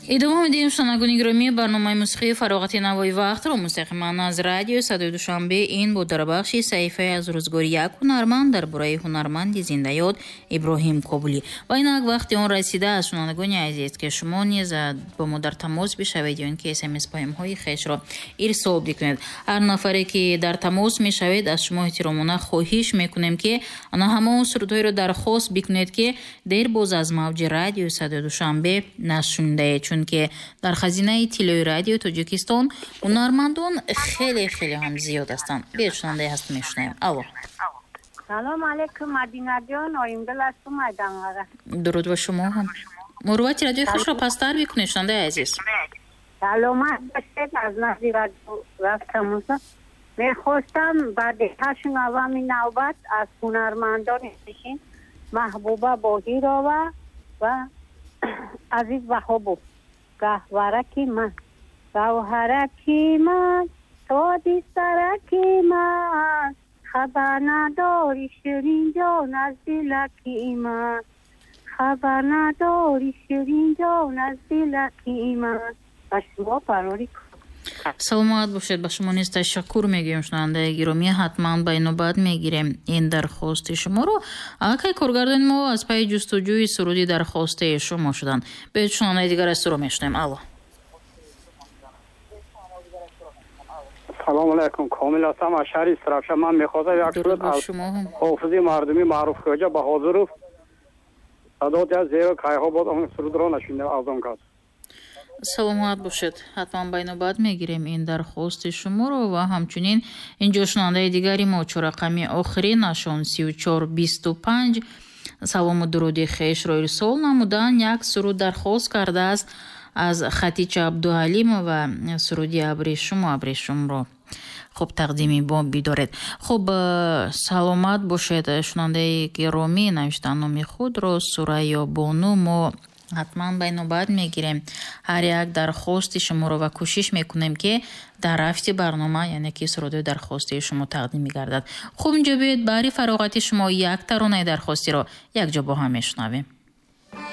идома медиҳем шунавандагони гиромӣ барномаи мусиқии фароғати навои вақтро мустақиман аз радиои Садои Душанбе. ин бо дарбахши саҳифаи аз рӯзгори як ҳунарманд дар бораи ҳунарманди зиндаёд Иброҳим Кобулӣ. ва инак вақти он расидааст шунавандагони азиз ки шумо низ бо мо дар тамос бишавед ё ин ки смс паёмҳои хешро ирсол бикунед. ҳар нафаре ки дар тамос мешавед аз шумо эҳтиромона хоҳиш мекунем ки ана ҳамон сурудҳоеро дархост бикунед ки дер боз аз мавҷи радиои Садои Душанбе нашундаед, чунки дар хазинаи тиллои радиои Тоҷикистон ҳунармандон хеле ҳам зиёд ҳастанд. биёед шунавандаи ҳаст мешунавем. алло. салом алейкум мадинаҷон, оимдил ҳастум айданғара. дуруд ба шумо ҳам. муруввати радиои хушро пастар бикунед шунавандаи азиз. саломат бошед. аз назди радио рафтам. мехостам ба деҳа шунавами навбат аз ҳунармандони нишин Маҳбуба Боҳирова ва азиз Ваҳобов. гавҳараки ман тоди сараки ман хабар надори ширинҷон аз дилаки ман хабар надори ширинҷон аз дилаки ман. ба шумо парори саломат бошед. ба шумо низ ташаккур мегӯем шунавандаи гиромӣ. ҳатман ба инобат мегирем ин дархости шуморо. аллакай коргардони мо аз пайи ҷустуҷӯи суруди дархостаи шумо шуданд. биёед шунавандаи дигар аз суро мешунем. алло. салому алейкум. комил ҳастам аз шаҳри Истирафша. ман мехостам як суруд аз ҳофизи мардумӣ маъруф хоҷа Баҳодиров садоти аз зеро кайҳо бод он сурудро нашунидем аз он кас. саломат бошед. ҳатман ба инобат мегирем ин дархости шуморо ва ҳамчунин инҷо шунавандаи дигари мо чорақами охирӣ нашон 3425 салому дуруди хешро ирсол намуданд. як суруд дархост кардааст аз Хатича Абдуалимова. суруди абришумро хуб тақдими бо бидоред. хуб саломат бошед шунавандаи гиромӣ. навиштан номи худро Сурайё Бону мо ҳатман ба инобат мегирем ҳар як дархости шуморо ва кӯшиш мекунем ки дар рафти барнома яъне ки сурудои дархости шумо тақдим мегардад. хуб инҷо биёед баҳри фароғати шумо як таронаи дархостиро якҷо бо ҳам мешунавем.